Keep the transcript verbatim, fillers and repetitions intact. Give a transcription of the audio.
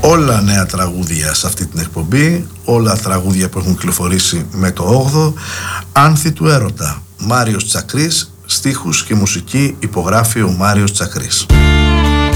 Όλα νέα τραγούδια σε αυτή την εκπομπή, όλα τραγούδια που έχουν κυκλοφορήσει με το όγδοο. Άνθη του έρωτα, Μάριος Τσακρής, στίχους και μουσική υπογράφει ο Μάριος Τσακρής.